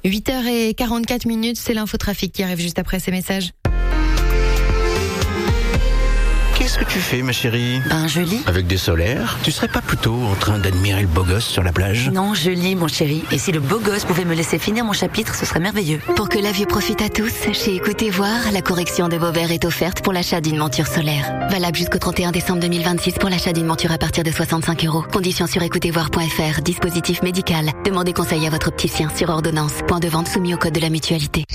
8h44, c'est l'infotrafic qui arrive juste après ces messages. Qu'est-ce que tu fais, ma chérie? Je lis. Avec des solaires? Tu serais pas plutôt en train d'admirer le beau gosse sur la plage? Non, je lis, mon chéri. Et si le beau gosse pouvait me laisser finir mon chapitre, ce serait merveilleux. Pour que la vue profite à tous, chez Écoutez Voir, la correction de vos verres est offerte pour l'achat d'une monture solaire. Valable jusqu'au 31 décembre 2026 pour l'achat d'une monture à partir de 65 €. Conditions sur écoutezvoir.fr. Dispositif médical. Demandez conseil à votre opticien sur ordonnance. Point de vente soumis au code de la mutualité.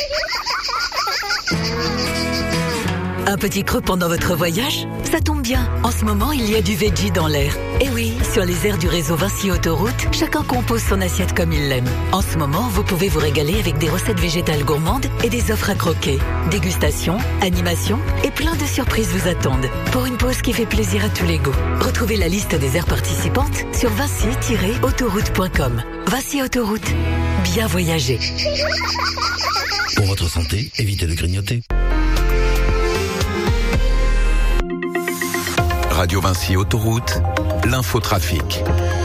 Un petit creux pendant votre voyage? Ça tombe bien. En ce moment, il y a du veggie dans l'air. Et oui, sur les aires du réseau Vinci Autoroute, chacun compose son assiette comme il l'aime. En ce moment, vous pouvez vous régaler avec des recettes végétales gourmandes et des offres à croquer. Dégustation, animation et plein de surprises vous attendent. Pour une pause qui fait plaisir à tous les goûts. Retrouvez la liste des aires participantes sur vinci-autoroute.com. Vinci Autoroute. Bien voyager. Pour votre santé, évitez de grignoter. Radio Vinci Autoroute, l'infotrafic.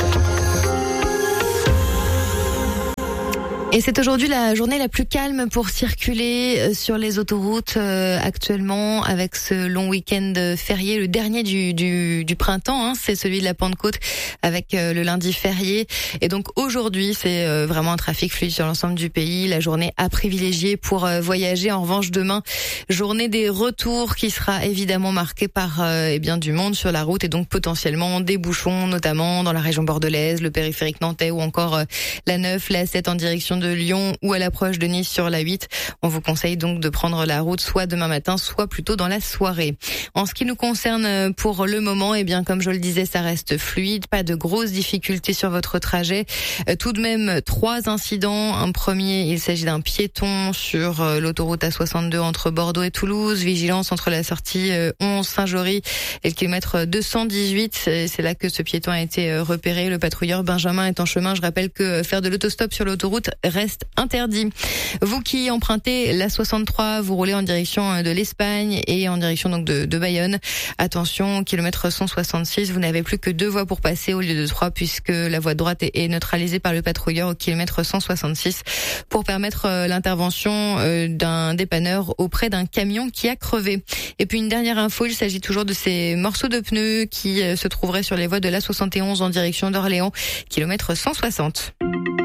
Et c'est aujourd'hui la journée la plus calme pour circuler sur les autoroutes actuellement, avec ce long week-end férié, le dernier du printemps, c'est celui de la Pentecôte, avec le lundi férié. Et donc aujourd'hui, c'est vraiment un trafic fluide sur l'ensemble du pays, la journée à privilégier pour voyager. En revanche, demain, journée des retours qui sera évidemment marquée par du monde sur la route et donc potentiellement des bouchons, notamment dans la région bordelaise, le périphérique nantais ou encore la 9, la 7 en direction de Lyon ou à l'approche de Nice sur la 8. On vous conseille donc de prendre la route soit demain matin, soit plutôt dans la soirée. En ce qui nous concerne pour le moment, comme je le disais, ça reste fluide, pas de grosses difficultés sur votre trajet. Tout de même, 3 incidents. Un premier, il s'agit d'un piéton sur l'autoroute A62 entre Bordeaux et Toulouse. Vigilance entre la sortie 11 Saint-Jory et le kilomètre 218. C'est là que ce piéton a été repéré. Le patrouilleur Benjamin est en chemin. Je rappelle que faire de l'autostop sur l'autoroute reste interdit. Vous qui empruntez la 63, vous roulez en direction de l'Espagne et en direction donc de Bayonne. Attention, kilomètre 166, vous n'avez plus que 2 voies pour passer au lieu de 3 puisque la voie de droite est neutralisée par le patrouilleur au kilomètre 166 pour permettre l'intervention d'un dépanneur auprès d'un camion qui a crevé. Et puis une dernière info, il s'agit toujours de ces morceaux de pneus qui se trouveraient sur les voies de l'A71 en direction d'Orléans, kilomètre 160.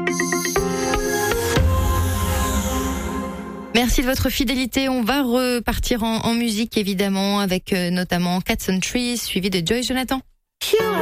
Merci de votre fidélité. On va repartir en musique évidemment avec notamment Cats and Trees suivi de Joy Jonathan.